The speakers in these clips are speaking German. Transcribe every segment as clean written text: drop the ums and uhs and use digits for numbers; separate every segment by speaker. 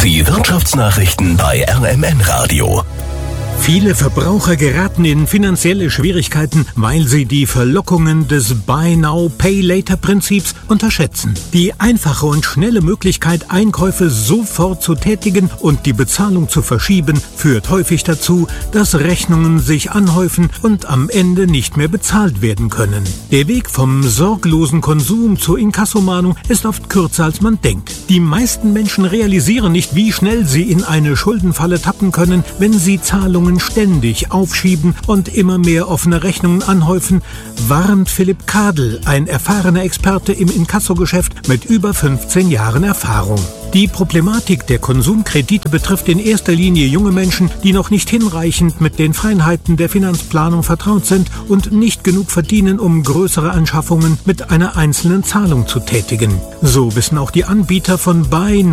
Speaker 1: Die Wirtschaftsnachrichten bei RMN Radio.
Speaker 2: Viele Verbraucher geraten in finanzielle Schwierigkeiten, weil sie die Verlockungen des Buy-Now-Pay-Later-Prinzips unterschätzen. Die einfache und schnelle Möglichkeit, Einkäufe sofort zu tätigen und die Bezahlung zu verschieben, führt häufig dazu, dass Rechnungen sich anhäufen und am Ende nicht mehr bezahlt werden können. Der Weg vom sorglosen Konsum zur Inkassomahnung ist oft kürzer, als man denkt. Die meisten Menschen realisieren nicht, wie schnell sie in eine Schuldenfalle tappen können, wenn sie Zahlungen ständig aufschieben und immer mehr offene Rechnungen anhäufen, warnt Philipp Kadel, ein erfahrener Experte im Inkassogeschäft mit über 15 Jahren Erfahrung. Die Problematik der Konsumkredite betrifft in erster Linie junge Menschen, die noch nicht hinreichend mit den Feinheiten der Finanzplanung vertraut sind und nicht genug verdienen, um größere Anschaffungen mit einer einzelnen Zahlung zu tätigen. So wissen auch die Anbieter von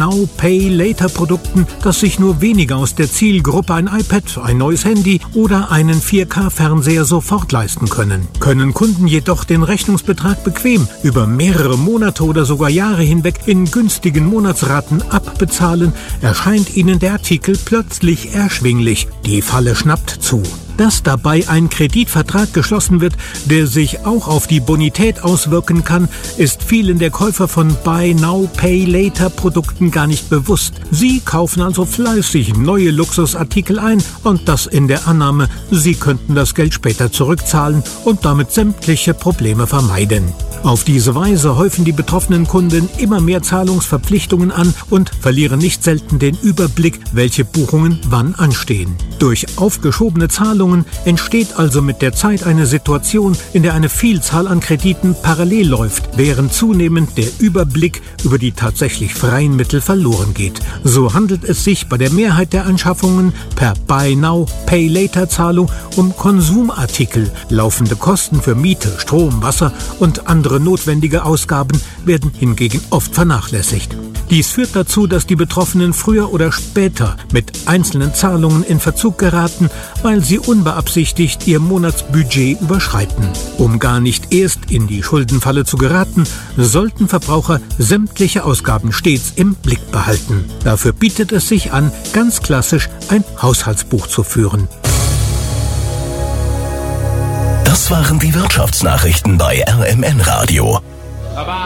Speaker 2: Buy-Now-Pay-Later-Produkten, dass sich nur wenige aus der Zielgruppe ein iPad, ein neues Handy oder einen 4K-Fernseher sofort leisten können. Können Kunden jedoch den Rechnungsbetrag bequem über mehrere Monate oder sogar Jahre hinweg in günstigen Monatsraten abbezahlen, erscheint ihnen der Artikel plötzlich erschwinglich. Die Falle schnappt zu. Dass dabei ein Kreditvertrag geschlossen wird, der sich auch auf die Bonität auswirken kann, ist vielen der Käufer von Buy-Now-Pay-Later-Produkten gar nicht bewusst. Sie kaufen also fleißig neue Luxusartikel ein und das in der Annahme, sie könnten das Geld später zurückzahlen und damit sämtliche Probleme vermeiden. Auf diese Weise häufen die betroffenen Kunden immer mehr Zahlungsverpflichtungen an und verlieren nicht selten den Überblick, welche Buchungen wann anstehen. Durch aufgeschobene Zahlungen entsteht also mit der Zeit eine Situation, in der eine Vielzahl an Krediten parallel läuft, während zunehmend der Überblick über die tatsächlich freien Mittel verloren geht. So handelt es sich bei der Mehrheit der Anschaffungen per Buy-Now-Pay-Later-Zahlung um Konsumartikel. Laufende Kosten für Miete, Strom, Wasser und andere notwendige Ausgaben werden hingegen oft vernachlässigt. Dies führt dazu, dass die Betroffenen früher oder später mit einzelnen Zahlungen in Verzug geraten, weil sie unbeabsichtigt ihr Monatsbudget überschreiten. Um gar nicht erst in die Schuldenfalle zu geraten, sollten Verbraucher sämtliche Ausgaben stets im Blick behalten. Dafür bietet es sich an, ganz klassisch ein Haushaltsbuch zu führen.
Speaker 1: Das waren die Wirtschaftsnachrichten bei RMN Radio.